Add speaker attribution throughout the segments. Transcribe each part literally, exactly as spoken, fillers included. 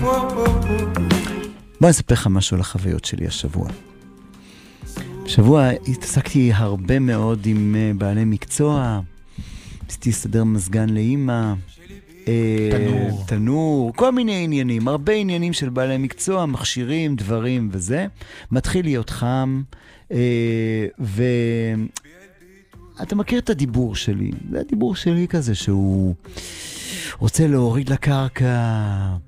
Speaker 1: בוא נספר לך משהו על החוויות שלי השבוע. בשבוע התעסקתי הרבה מאוד עם בעלי מקצוע, ניסיתי לסדר מזגן לאמא,
Speaker 2: תנור.
Speaker 1: תנור, כל מיני עניינים, הרבה עניינים של בעלי מקצוע, מכשירים, דברים וזה. מתחיל להיות חם, ואתה מכיר את הדיבור שלי. זה הדיבור שלי כזה שהוא רוצה להוריד לקרקע,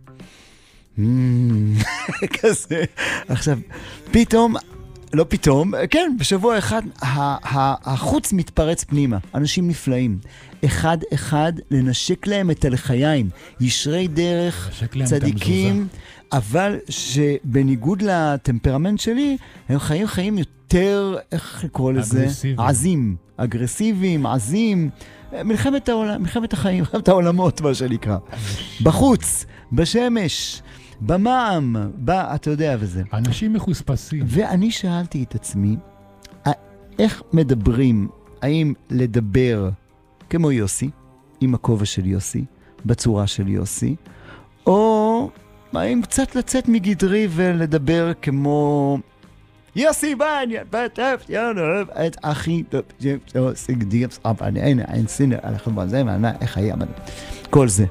Speaker 1: כזה. עכשיו, פתאום, לא פתאום, כן, בשבוע אחד החוץ מתפרץ פנימה, אנשים נפלאים. אחד אחד לנשק להם את הלחיים, ישרי דרך, צדיקים, אבל שבניגוד לטמפרמנט שלי, הם חיים חיים יותר, איך לקרוא לזה? עזים, אגרסיביים, עזים, מלחמת העולם, מלחמת החיים, מלחמת העולמות, מה שנקרא. בחוץ, בשמש, במע"מ, בא, אתה יודע וזה.
Speaker 2: אנשים מחוספסים.
Speaker 1: ואני שאלתי את עצמי, איך מדברים, האם לדבר כמו יוסי, עם הכובע של יוסי, בצורה של יוסי, או האם קצת לצאת מגדרי ולדבר כמו יוסי בניה, בטף, יאנו, את אחי, סגדיאפ, סעבני, אין, אין סינר, הלכת בזה, ואנה, איך היה, כל זה.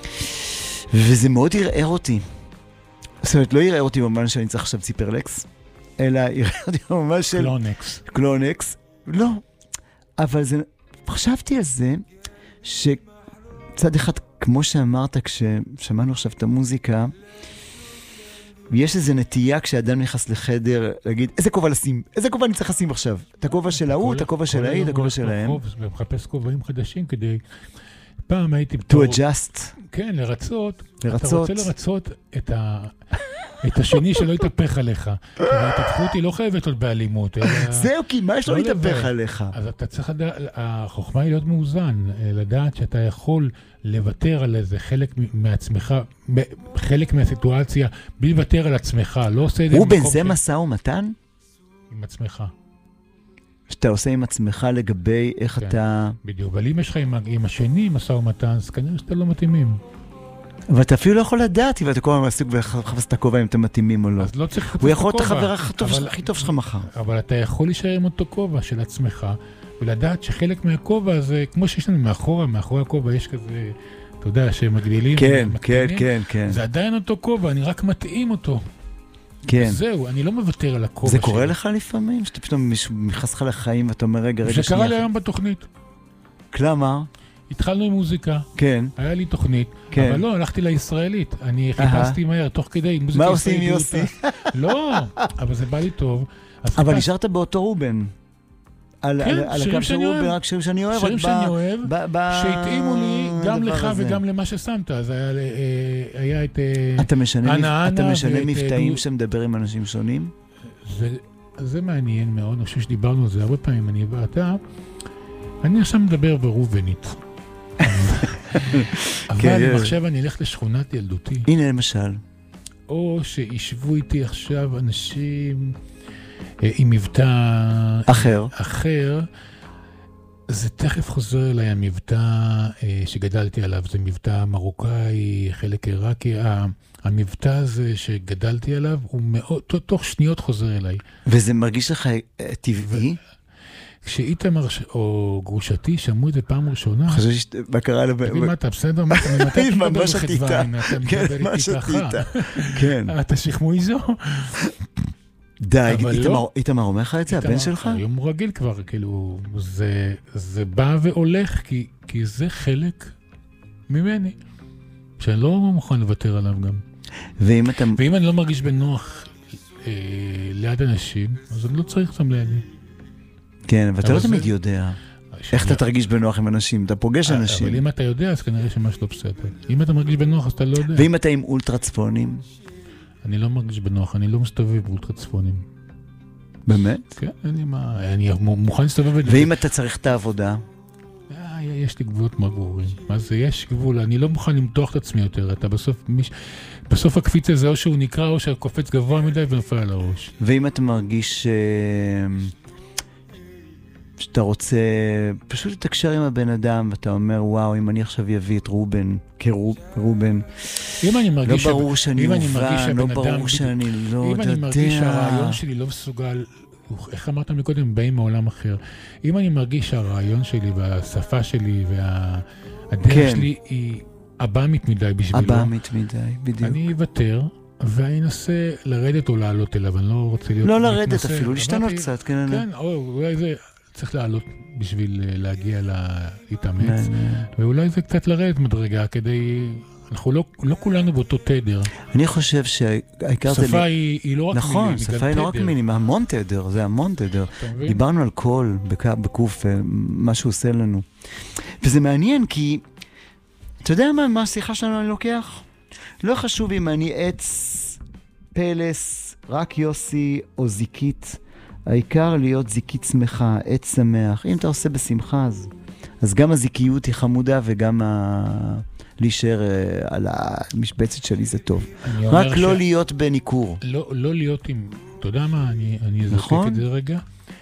Speaker 1: וזה מאוד יראה אותי. זאת אומרת, לא יראה אותי במובן שאני צריך עכשיו ציפרלקס, אלא יראה אותי במובן של...
Speaker 2: קלונקס.
Speaker 1: קלונקס. לא. אבל זה... חשבתי על זה, שצד אחד, כמו שאמרת, כששמענו עכשיו את המוזיקה, יש איזו נטייה כשאדם נכנס לחדר, להגיד, איזה כובע לשים? איזה כובע אני צריך לשים עכשיו? את הכובע של ההוא, את הכובע של ההיא, את הכובע שלהם.
Speaker 2: ומחפש כובעים חדשים כדי... פעם הייתי...
Speaker 1: To adjust.
Speaker 2: כן, לרצות.
Speaker 1: לרצות.
Speaker 2: אתה רוצה לרצות את ה... את השני שלא יתהפך עליך. ההתהפכות היא לא חייבת עוד באלימות.
Speaker 1: זהו, כי מה יש לו להתהפך עליך?
Speaker 2: אז אתה צריך לדעת, החוכמה היא להיות מאוזן, לדעת שאתה יכול לוותר על איזה חלק מעצמך, חלק מהסיטואציה, בלי לוותר על עצמך, לא עושה את זה...
Speaker 1: הוא בין זה משא ומתן?
Speaker 2: עם עצמך.
Speaker 1: שאתה עושה עם עצמך לגבי איך אתה...
Speaker 2: בדיוק, אבל אם יש לך עם השני משא ומתן, אז כנראה שאתה לא מתאימים.
Speaker 1: אבל אתה אפילו לא יכול לדעת אם אתה כל הזמן מסוג וחפש את הכובע אם אתם מתאימים או לא.
Speaker 2: אז לא צריך לחפש את
Speaker 1: הוא יכול להיות
Speaker 2: הכובע.
Speaker 1: החבר הכי טוב שלך מחר.
Speaker 2: אבל אתה יכול להישאר עם אותו כובע של עצמך, ולדעת שחלק מהכובע זה, כמו שיש לנו מאחורה, מאחורי הכובע יש כזה, אתה יודע, שמגדילים.
Speaker 1: כן, כן, כן, כן.
Speaker 2: זה עדיין אותו כובע, אני רק מתאים אותו.
Speaker 1: כן.
Speaker 2: זהו, אני לא מוותר על הכובע
Speaker 1: זה
Speaker 2: שלי.
Speaker 1: קורה לך לפעמים? שאתה פתאום נכנס לך לחיים ואתה אומר רגע, רגע שנייה.
Speaker 2: זה קרה לי היום בתוכנית.
Speaker 1: כלומר?
Speaker 2: התחלנו עם מוזיקה.
Speaker 1: כן.
Speaker 2: היה לי תוכנית.
Speaker 1: כן.
Speaker 2: אבל לא, הלכתי לישראלית. אני חיפשתי מהר, תוך כדי.
Speaker 1: מה עושים יוסי?
Speaker 2: לא, אבל זה בא לי טוב.
Speaker 1: אבל נשארת באותו רובן. על הקו של רובן, רק שירים שאני אוהב.
Speaker 2: שירים שאני אוהב, שהתאימו לי גם לך וגם למה ששמת. אז היה את אנה אנה.
Speaker 1: אתה משנה מבטאים שמדבר עם אנשים שונים?
Speaker 2: זה מעניין מאוד. אני חושב שדיברנו על זה הרבה פעמים, אני ואתה. אני עכשיו מדבר ברובנית. אבל עכשיו אני אלך לשכונת ילדותי.
Speaker 1: הנה למשל.
Speaker 2: או שישבו איתי עכשיו אנשים עם מבטא
Speaker 1: אחר.
Speaker 2: אחר. זה תכף חוזר אליי המבטא שגדלתי עליו. זה מבטא מרוקאי, חלק עיראקי. המבטא הזה שגדלתי עליו, הוא מאוד, תוך שניות חוזר אליי.
Speaker 1: וזה מרגיש לך טבעי?
Speaker 2: כשאיתמר או גרושתי שמעו את זה פעם ראשונה...
Speaker 1: חשבתי, מה קרה לב...
Speaker 2: תגיד, מה אתה בסדר? מה אתה מדבר בחדווה? אתה מדבר איתי ככה?
Speaker 1: כן.
Speaker 2: אתה שכמוי זו?
Speaker 1: די, איתמר אומר לך את זה, הבן שלך?
Speaker 2: היום הוא רגיל כבר, כאילו, זה בא והולך, כי זה חלק ממני, שאני לא מוכן לוותר עליו גם.
Speaker 1: ואם אתה...
Speaker 2: ואם אני לא מרגיש בנוח ליד אנשים, אז אני לא צריך אותם לידי.
Speaker 1: כן, אבל אתה לא תמיד יודע איך אתה תרגיש בנוח עם אנשים, אתה פוגש אנשים.
Speaker 2: אבל אם אתה יודע, אז כנראה שמשהו לא בסדר. אם אתה מרגיש בנוח, אז אתה לא יודע.
Speaker 1: ואם אתה עם אולטרה צפונים?
Speaker 2: אני לא מרגיש בנוח, אני לא מסתובב באולטרה צפונים.
Speaker 1: באמת?
Speaker 2: כן, אני מוכן להסתובב...
Speaker 1: ואם אתה צריך את העבודה?
Speaker 2: יש לי גבולות מאוד ברורים. מה זה? יש גבול, אני לא מוכן למתוח את עצמי יותר. אתה בסוף, בסוף הקפיץ הזה, או שהוא נקרא, או שהקופץ גבוה מדי ונופל על הראש.
Speaker 1: ואם אתה מרגיש... שאתה רוצה פשוט לתקשר עם הבן אדם, ואתה אומר, וואו, אם אני עכשיו יביא את רובן, כרובן,
Speaker 2: אם אני מרגיש
Speaker 1: לא ברור שאני מובן, לא ברור
Speaker 2: אדם,
Speaker 1: שאני לא יודע.
Speaker 2: אם אני מרגיש שהרעיון שלי לא מסוגל, איך אמרת מקודם, באים מעולם אחר. אם אני מרגיש שהרעיון שלי והשפה שלי והדרך כן. שלי היא אב"מית מדי בשבילו,
Speaker 1: אב"מית מדי, בדיוק.
Speaker 2: אני אוותר, ואני אנסה לרדת או לעלות אליו, אני לא רוצה להיות...
Speaker 1: לא לרדת אפילו, להשתנות קצת, כן.
Speaker 2: כן, אולי זה צריך לעלות בשביל להגיע להתאמץ, ואולי זה קצת לרדת מדרגה, כדי... אנחנו לא, לא כולנו באותו תדר.
Speaker 1: אני חושב שהעיקר זה...
Speaker 2: שפה היא, היא לא רק
Speaker 1: נכון,
Speaker 2: מילים,
Speaker 1: נכון, שפה היא לא רק מילים, המון תדר, זה המון תדר. דיברנו על קול, בקוף, מה שהוא עושה לנו. וזה מעניין, כי... אתה יודע מה, מה השיחה שלנו אני לוקח? לא חשוב אם אני עץ, פלס, רק יוסי או זיקית. העיקר להיות זיקית שמחה, עץ שמח. אם אתה עושה בשמחה, אז, אז גם הזיקיות היא חמודה וגם ה... להישאר על המשבצת שלי זה טוב. רק לא ש... להיות בניקור.
Speaker 2: לא, לא להיות עם... אתה יודע מה? אני, אני נכון? אזרק את זה רגע.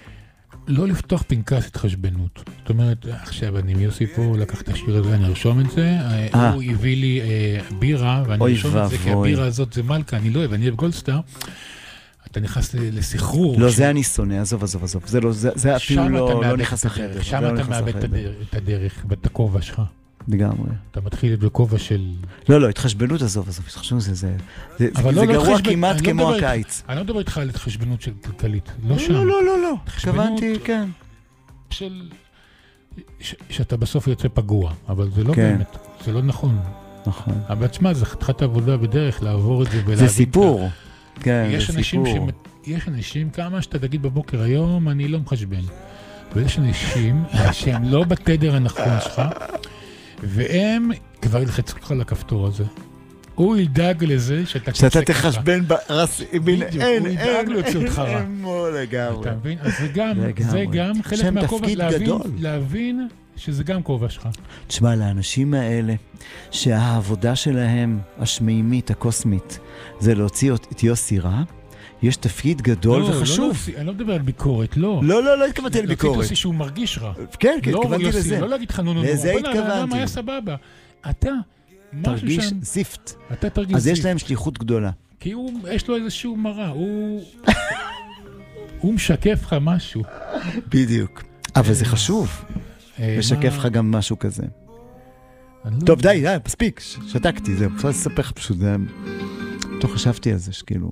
Speaker 2: לא לפתוח פנקס התחשבנות. זאת אומרת, עכשיו אני מיוסי פה, לקח את השיר הזה, אני ארשום את זה. 아. הוא הביא לי אה, בירה, ואני ארשום את זה, כי הבירה הזאת זה מלכה, אני לא אוהב, אני אוהב גולדסטאר. אתה נכנס לסחרור.
Speaker 1: לא, זה אני שונא, עזוב, עזוב, עזוב. זה, לא, זה, זה אפילו לא, לא נכנס לחדר.
Speaker 2: שם אתה מאבד את הדרך, ואת הכובע שלך.
Speaker 1: לגמרי.
Speaker 2: אתה מתחיל בכובע של...
Speaker 1: לא, לא, התחשבנות, עזוב, עזוב, התחשבנות זה, זה, זה, זה לא גרוע חשבנ... כמעט כמו
Speaker 2: לא
Speaker 1: הקיץ.
Speaker 2: אני לא מדבר איתך על התחשבנות של כלכלית, לא שם.
Speaker 1: לא, לא, לא, לא, התכוונתי, כן.
Speaker 2: של... ש... שאתה בסוף יוצא פגוע, אבל זה לא כן. באמת, זה לא נכון.
Speaker 1: נכון.
Speaker 2: אבל תשמע, זה חתיכת עבודה בדרך לעבור את זה ולהבין...
Speaker 1: זה סיפור.
Speaker 2: את...
Speaker 1: כן,
Speaker 2: יש
Speaker 1: זה
Speaker 2: אנשים
Speaker 1: סיפור.
Speaker 2: ש... יש אנשים, כמה שאתה תגיד בבוקר היום, אני לא מחשבן. ויש אנשים שהם לא בתדר הנכון שלך, והם כבר ילחצו לך לכפתור הזה. הוא ידאג לזה שאתה...
Speaker 1: שאתה תחשבן ברס...
Speaker 2: בדיוק, הוא ידאג להוציא אותך רע.
Speaker 1: אמו לגמרי.
Speaker 2: אתה מבין? אז זה גם, זה גם חלק מהכובע, להבין שזה גם כובע שלך.
Speaker 1: תשמע, לאנשים האלה, שהעבודה שלהם, השמימית, הקוסמית, זה להוציא את יוסי רע, יש תפקיד גדול
Speaker 2: לא,
Speaker 1: וחשוב.
Speaker 2: לא, אני לא מדבר על ביקורת, לא.
Speaker 1: לא, לא, לא התכוונתי על ביקורת.
Speaker 2: להוציא יוסי שהוא מרגיש רע.
Speaker 1: כן, כן, התכוונתי
Speaker 2: יוסי,
Speaker 1: לזה.
Speaker 2: לא להגיד לך נו נו נו.
Speaker 1: לזה התכוונתי.
Speaker 2: למה היה סבבה? אתה,
Speaker 1: תרגיש
Speaker 2: שם,
Speaker 1: זיפט.
Speaker 2: אתה תרגיש
Speaker 1: אז
Speaker 2: זיפט.
Speaker 1: יש להם שליחות גדולה.
Speaker 2: כי הוא, יש לו איזשהו מראה, הוא... הוא משקף לך משהו.
Speaker 1: בדיוק. אבל זה חשוב. משקף לך גם משהו כזה. טוב, די, די, מספיק. שתקתי, זהו. אפשר לספר לך פשוט. לא חשבתי על זה, שכאילו...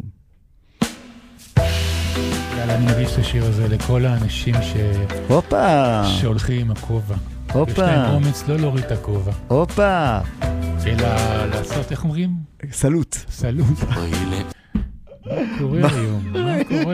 Speaker 2: יאללה, אני מגיש את השיר הזה לכל האנשים ש...
Speaker 1: הופה!
Speaker 2: שהולכים עם הכובע.
Speaker 1: הופה!
Speaker 2: יש להם אומץ לא להוריד את הכובע.
Speaker 1: הופה!
Speaker 2: אלא לעשות, איך אומרים?
Speaker 1: סלוט.
Speaker 2: סלוט. מה קורה היום?